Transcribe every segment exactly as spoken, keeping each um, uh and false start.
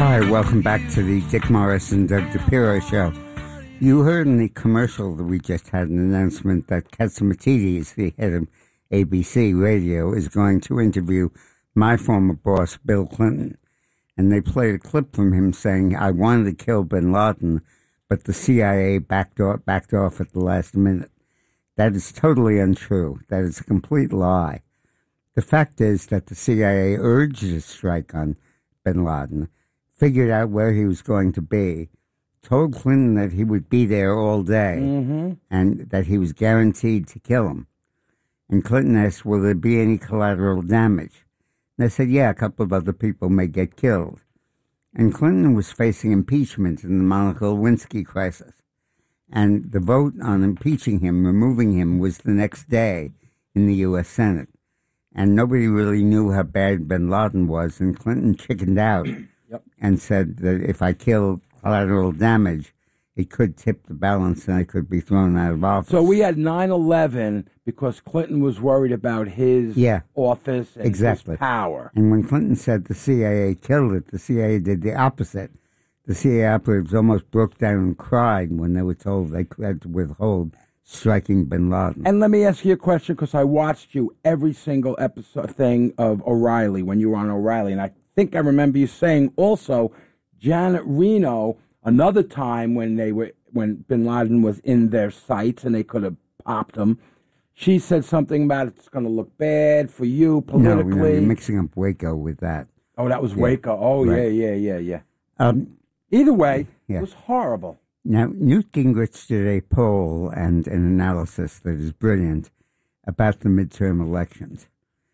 Hi, welcome back to the Dick Morris and Doug DePiro show. You heard in the commercial that we just had an announcement that Catsimatidis, the head of A B C Radio, is going to interview my former boss, Bill Clinton. And they played a clip from him saying, I wanted to kill bin Laden, but the C I A backed off, backed off at the last minute. That is totally untrue. That is a complete lie. The fact is that the C I A urged a strike on bin Laden, figured out where he was going to be, told Clinton that he would be there all day, mm-hmm. and that he was guaranteed to kill him. And Clinton asked, will there be any collateral damage? And they said, yeah, a couple of other people may get killed. And Clinton was facing impeachment in the Monica Lewinsky crisis. And the vote on impeaching him, removing him, was the next day in the U S Senate. And nobody really knew how bad bin Laden was, and Clinton chickened out. Yep. And said that if I kill collateral damage, it could tip the balance and I could be thrown out of office. So we had nine eleven because Clinton was worried about his yeah, office and exactly. his power. And when Clinton said the C I A killed it, the C I A did the opposite. The C I A operatives almost broke down and cried when they were told they had to withhold striking bin Laden. And let me ask you a question, because I watched you every single episode thing of O'Reilly when you were on O'Reilly, and I think I remember you saying also Janet Reno, another time when they were when bin Laden was in their sights and they could have popped him, she said something about it's going to look bad for you politically. No, no, you're mixing up Waco with that. Oh, that was yeah. Waco. Oh, right. yeah, yeah, yeah, yeah. Um, Either way, yeah. it was horrible. Now, Newt Gingrich did a poll and an analysis that is brilliant about the midterm elections.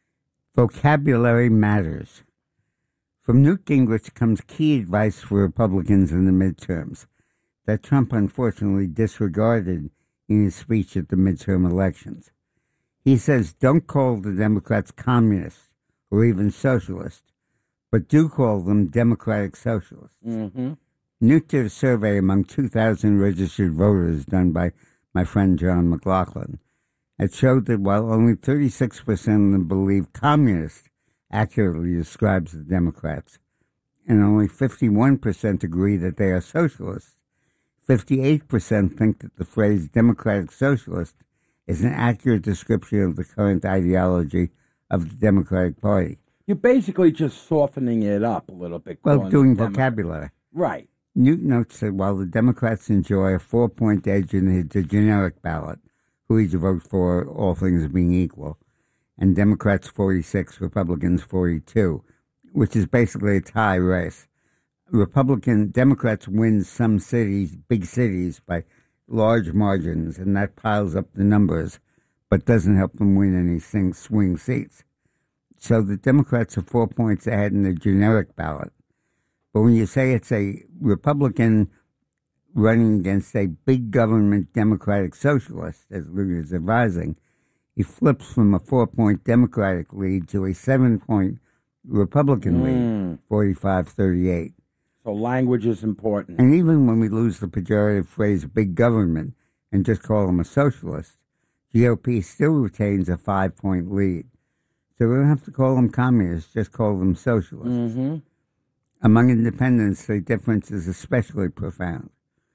Vocabulary matters. From Newt Gingrich comes key advice for Republicans in the midterms that Trump unfortunately disregarded in his speech at the midterm elections. He says, don't call the Democrats communist or even socialist, but do call them democratic socialists. Mm-hmm. Newt did a survey among two thousand registered voters done by my friend John McLaughlin. It showed that while only thirty-six percent of them believe communist accurately describes the Democrats, and only fifty-one percent agree that they are socialists, fifty-eight percent think that the phrase democratic socialist is an accurate description of the current ideology of the Democratic Party. You're basically just softening it up a little bit. Well, doing vocabulary. Right. Newt notes that while the Democrats enjoy a four-point edge in the, the generic ballot, who each vote for, all things being equal, and Democrats forty-six, Republicans forty-two, which is basically a tie race. Republican Democrats win some cities, big cities, by large margins, and that piles up the numbers, but doesn't help them win any swing seats. So the Democrats are four points ahead in the generic ballot. But when you say it's a Republican running against a big government Democratic socialist, as Luke is advising, he flips from a four-point Democratic lead to a seven-point Republican mm. lead, forty-five thirty-eight. So language is important. And even when we lose the pejorative phrase big government and just call him a socialist, G O P still retains a five-point lead. So we don't have to call them communists, just call them socialists. Mm-hmm. Among independents, the difference is especially profound.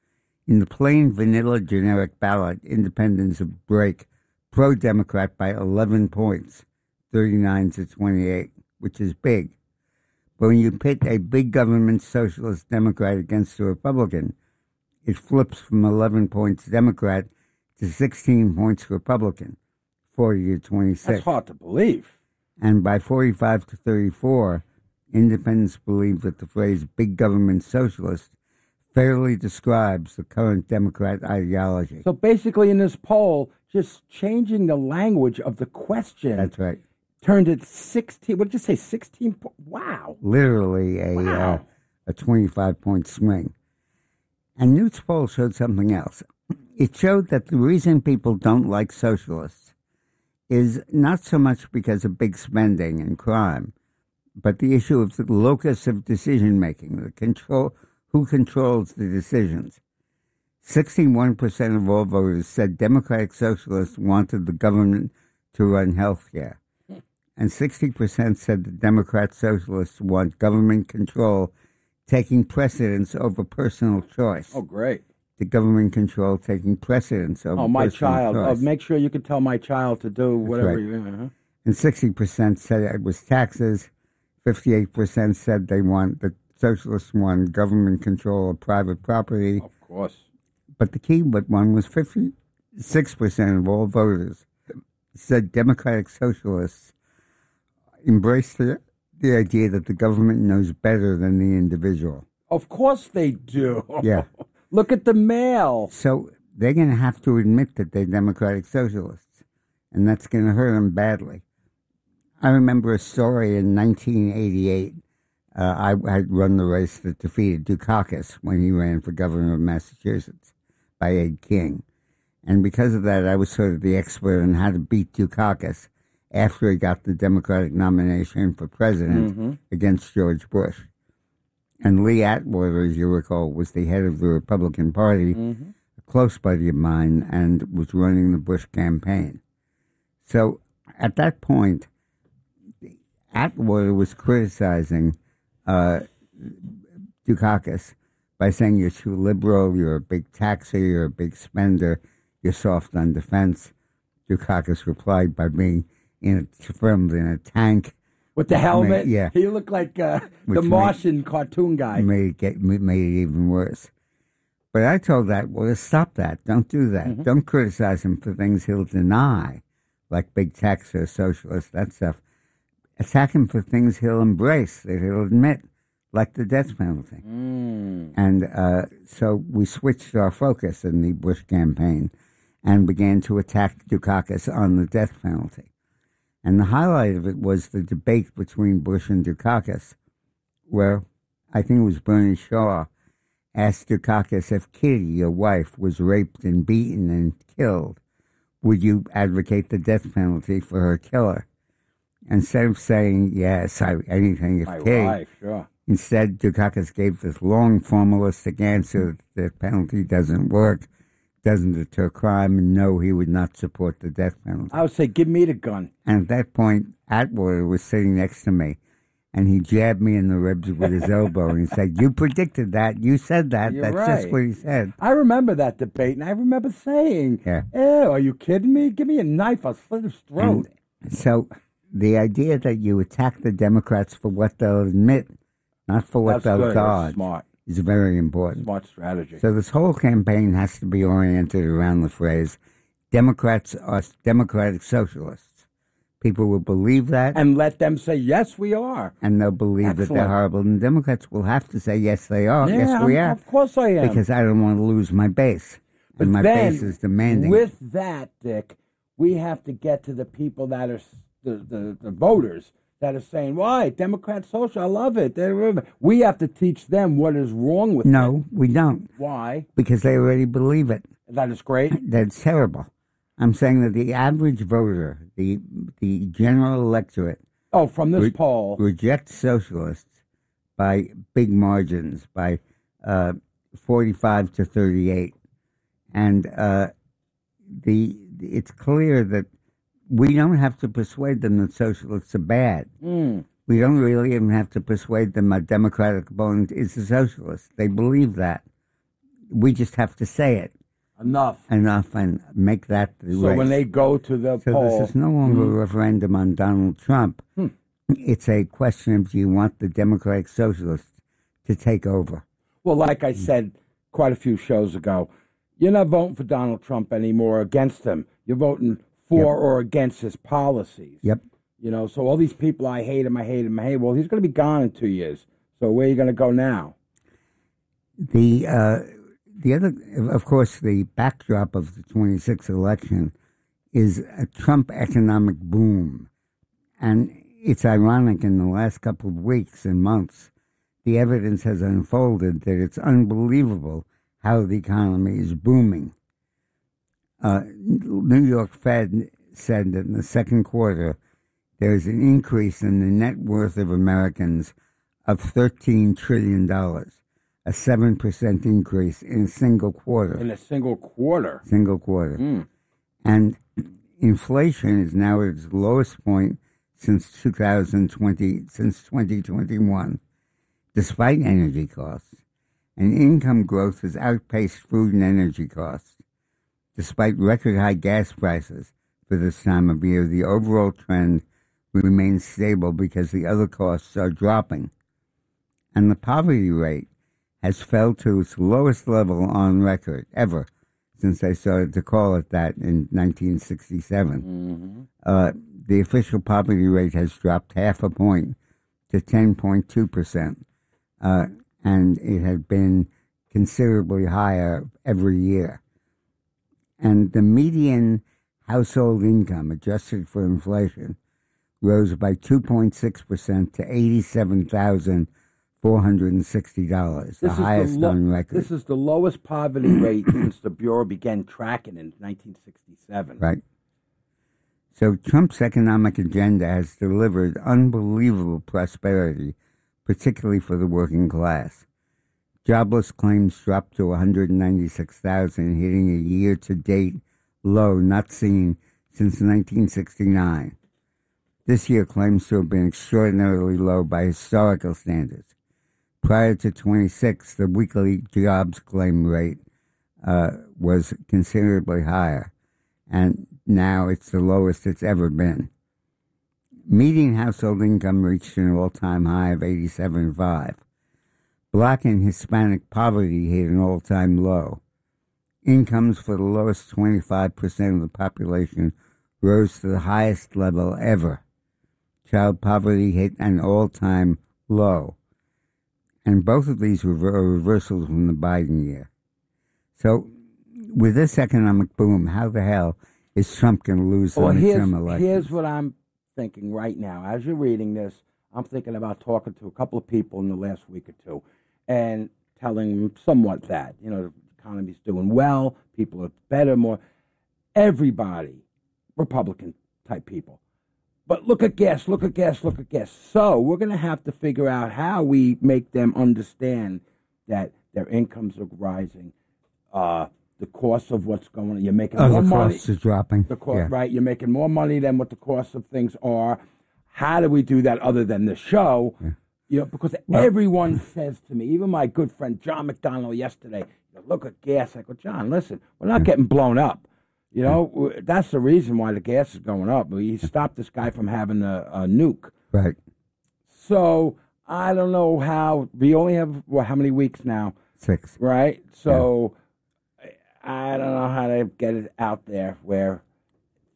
In the plain vanilla generic ballot, independents break pro-Democrat by eleven points, thirty-nine to twenty-eight, which is big. But when you pit a big government socialist Democrat against a Republican, it flips from eleven points Democrat to sixteen points Republican, forty to twenty-six. That's hard to believe. And by forty-five to thirty-four, independents believe that the phrase big government socialist fairly describes the current Democrat ideology. So basically in this poll, just changing the language of the question. That's right. Turned it sixteen, what did you say, sixteen? Po- wow. Literally a wow. uh, a twenty-five-point swing. And Newt's poll showed something else. It showed that the reason people don't like socialists is not so much because of big spending and crime, but the issue of the locus of decision-making, the control, who controls the decisions. sixty-one percent of all voters said Democratic Socialists wanted the government to run health care. And sixty percent said the Democrat Socialists want government control taking precedence over personal choice. Oh, great. The government control taking precedence over Oh, my personal child. Oh, choice. make sure you can tell my child to do whatever right. you... Uh-huh. And sixty percent said it was taxes. fifty-eight percent said they want, the socialists want government control of private property. Of course. But the key one was fifty-six percent of all voters said Democratic Socialists embrace the, the idea that the government knows better than the individual. Of course they do. Yeah. Look at the mail. So they're going to have to admit that they're Democratic Socialists, and that's going to hurt them badly. I remember a story in nineteen eighty-eight. Uh, I had run the race that defeated Dukakis when he ran for governor of Massachusetts by Ed King. And because of that, I was sort of the expert on how to beat Dukakis after he got the Democratic nomination for president mm-hmm. against George Bush. And Lee Atwater, as you recall, was the head of the Republican Party, mm-hmm. a close buddy of mine, and was running the Bush campaign. So at that point, Atwater was criticizing uh, Dukakis by saying you're too liberal, you're a big taxer, you're a big spender, you're soft on defense. Dukakis replied by being in a, filmed in a tank. With the helmet? Made, yeah. He looked like uh, the Martian made, cartoon guy. Made it, get, made it even worse. But I told that, well, stop that. Don't do that. Mm-hmm. Don't criticize him for things he'll deny, like big tax or socialist, that stuff. Attack him for things he'll embrace, that he'll admit, like the death penalty. Mm. And uh, so we switched our focus in the Bush campaign and began to attack Dukakis on the death penalty. And the highlight of it was the debate between Bush and Dukakis, where I think it was Bernie Shaw asked Dukakis if Kitty, your wife, was raped and beaten and killed, would you advocate the death penalty for her killer? Instead of saying, yes, I, anything if My Kitty, wife, sure. Instead, Dukakis gave this long formalistic answer that the penalty doesn't work, doesn't deter crime, and no, he would not support the death penalty. I would say, give me the gun. And at that point, Atwater was sitting next to me, and he jabbed me in the ribs with his elbow, and he said, you predicted that, you said that, You're that's right. just what he said. I remember that debate, and I remember saying, yeah. ew, are you kidding me? Give me a knife, I'll slit his throat. And so the idea that you attack the Democrats for what they'll admit, not for what That's they'll good. dodge, Smart. is very important. Smart strategy. So this whole campaign has to be oriented around the phrase, Democrats are Democratic Socialists. People will believe that. And let them say, yes, we are. And they'll believe Excellent. that they're horrible. And Democrats will have to say, yes, they are. Yeah, yes, we I'm, are. Of course I am. Because I don't want to lose my base. But and my then, base is demanding. With that, Dick, we have to get to the people that are, the, the, the voters, that are saying, why, Democrat social, I love it. They're, we have to teach them what is wrong with no, it. No, we don't. Why? Because they already believe it. That is great. That's terrible. I'm saying that the average voter, the the general electorate, oh, from this re- poll, rejects socialists by big margins, by uh, forty-five to thirty-eight, and uh, the it's clear that we don't have to persuade them that socialists are bad. Mm. We don't really even have to persuade them a Democratic opponent is a socialist. They believe that. We just have to say it. Enough. Enough and make that the So race. when they go to the so poll. this is no longer mm-hmm. a referendum on Donald Trump. Hmm. It's a question of do you want the Democratic Socialists to take over? Well, like I said quite a few shows ago, you're not voting for Donald Trump anymore against him. You're voting for Yep. or against his policies. Yep. You know, so all these people, I hate him, I hate him, I hate him. Well, he's going to be gone in two years. So where are you going to go now? The uh, the other, of course, the backdrop of the twenty-sixth election is a Trump economic boom. And it's ironic in the last couple of weeks and months, the evidence has unfolded that it's unbelievable how the economy is booming. Uh, New York Fed said that in the second quarter, there's an increase in the net worth of Americans of thirteen trillion dollars, a seven percent increase in a single quarter. In a single quarter. Single quarter. Mm. And inflation is now at its lowest point since two thousand twenty, since twenty twenty-one. despite energy costs, and income growth has outpaced food and energy costs. Despite record-high gas prices for this time of year, the overall trend remains stable because the other costs are dropping. And the poverty rate has fell to its lowest level on record ever since they started to call it that in nineteen sixty-seven. Mm-hmm. Uh, the official poverty rate has dropped half a point to ten point two percent, uh, and it had been considerably higher every year. And the median household income, adjusted for inflation, rose by two point six percent to eighty-seven thousand four hundred sixty dollars, the highest the lo- on record. This is the lowest poverty rate since the Bureau began tracking in nineteen sixty-seven. Right. So Trump's economic agenda has delivered unbelievable prosperity, particularly for the working class. Jobless claims dropped to one hundred ninety-six thousand, hitting a year-to-date low not seen since nineteen sixty-nine. This year claims to have been extraordinarily low by historical standards. Prior to twenty-six, the weekly jobs claim rate uh, was considerably higher, and now it's the lowest it's ever been. Median household income reached an all-time high of eighty-seven thousand five hundred dollars. Black and Hispanic poverty hit an all-time low. Incomes for the lowest twenty-five percent of the population rose to the highest level ever. Child poverty hit an all-time low. And both of these were reversals from the Biden year. So, with this economic boom, how the hell is Trump going to lose the well, midterm here's, elections? Here's what I'm thinking right now. As you're reading this, I'm thinking about talking to a couple of people in the last week or two and telling them somewhat that, you know, the economy's doing well, people are better, more. Everybody, Republican-type people. But look at gas, look at gas, look at gas. So we're going to have to figure out how we make them understand that their incomes are rising, uh, the cost of what's going on. You're making oh, more the money. costs are dropping. The co- yeah. Right, you're making more money than what the cost of things are. How do we do that other than the show? Yeah. You know, because well, everyone says to me, even my good friend John McDonnell yesterday, look at gas. I go, John, listen, we're not getting blown up. You know, that's the reason why the gas is going up. He stopped this guy from having a, a nuke. Right. So I don't know how. We only have, what, how many weeks now? Six. Right? So yeah. I don't know how to get it out there where